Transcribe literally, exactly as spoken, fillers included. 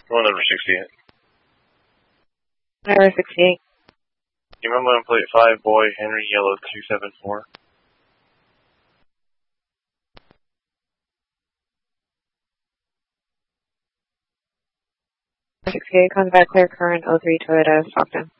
Roll number sixty-eight. Number sixty-eight. Remember on plate five, boy, Henry, yellow two seven four. sixty-eight, comes back clear current, oh three Toyota, Stockton.